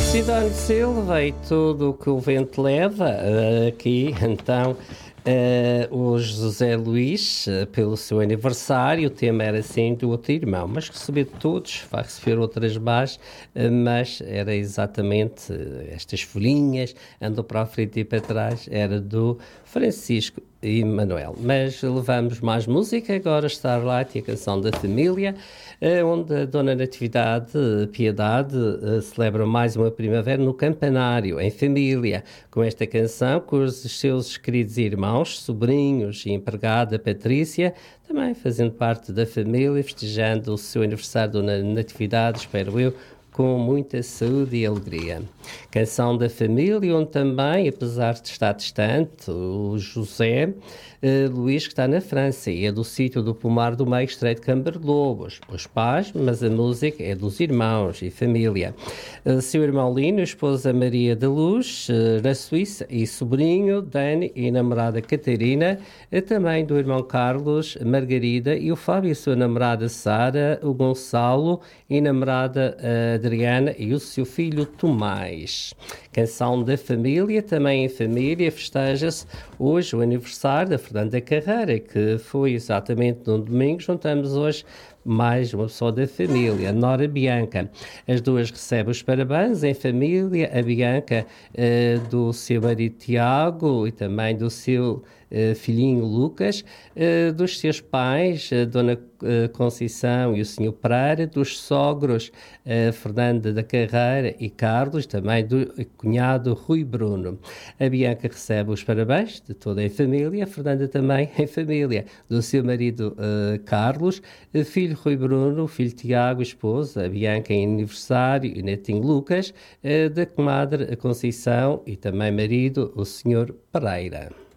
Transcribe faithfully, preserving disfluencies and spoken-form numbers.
Cidade Silva e tudo o que o vento leva, aqui então uh, o José Luís, uh, pelo seu aniversário, o tema era assim do outro irmão, mas receber todos, vai receber outras mais, uh, mas era exatamente uh, estas folhinhas, andam para a frente e para trás, era do Francisco e Manuel. Mas levamos mais música, agora Starlight e a canção da família, onde a Dona Natividade Piedade celebra mais uma primavera no campanário, em família, com esta canção, com os seus queridos irmãos, sobrinhos e empregada Patrícia, também fazendo parte da família, festejando o seu aniversário Dona Natividade, espero eu, com muita saúde e alegria. Canção da família, onde também, apesar de estar distante, o José eh, Luís, que está na França, e é do sítio do Pomar do Meio Estreito de Cambarlobos. Os pais, mas a música é dos irmãos e família. Eh, seu irmão Lino, esposa Maria da Luz, eh, na Suíça, e sobrinho Dani e namorada Catarina, eh, também do irmão Carlos, Margarida e o Fábio e sua namorada Sara, o Gonçalo e namorada eh, Adriana e o seu filho Tomás. Canção da família, também em família, festeja-se hoje o aniversário da Fernanda Carreira, que foi exatamente no domingo. Juntamos hoje mais uma pessoa da família, Nora Bianca. As duas recebem os parabéns em família, a Bianca uh, do seu marido Tiago e também do seu uh, filhinho Lucas, uh, dos seus pais, a Dona uh, Conceição e o senhor Pereira, dos sogros uh, Fernanda da Carreira e Carlos, também do cunhado Rui Bruno. A Bianca recebe os parabéns de toda a família, a Fernanda também em família, do seu marido uh, Carlos, uh, filho Rui Bruno, filho Tiago, esposa, a Bianca em aniversário, e netinho Lucas, uh, da comadre a Conceição e também marido, o senhor Pereira.